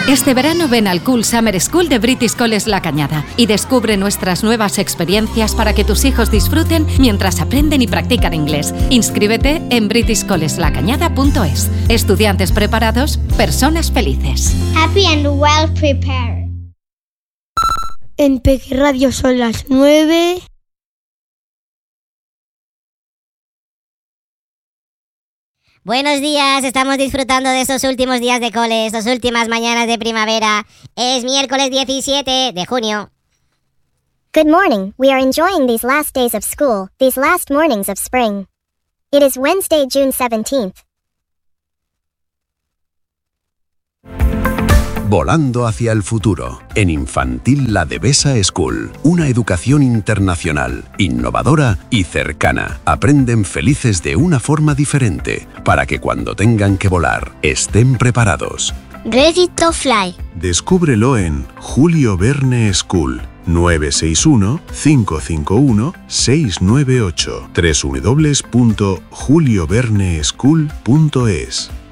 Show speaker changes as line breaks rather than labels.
Este verano ven al Cool Summer School de British College La Cañada y descubre nuestras nuevas experiencias para que tus hijos disfruten mientras aprenden y practican inglés. Inscríbete en britishcollegelacañada.es. Estudiantes preparados, personas felices.
Happy and well prepared.
En Peque Radio son las 9.
Buenos días, estamos disfrutando de estos últimos días de cole, estas últimas mañanas de primavera. Es miércoles 17 de junio.
Good morning, we are enjoying these last days of school, these last mornings of spring. It is Wednesday, June 17th.
Volando hacia el futuro. En Infantil La Devesa School. Una educación internacional, innovadora y cercana. Aprenden felices de una forma diferente, para que cuando tengan que volar, estén preparados.
Ready to fly.
Descúbrelo en Julio Verne School. 961-551-698. www.julioverneschool.es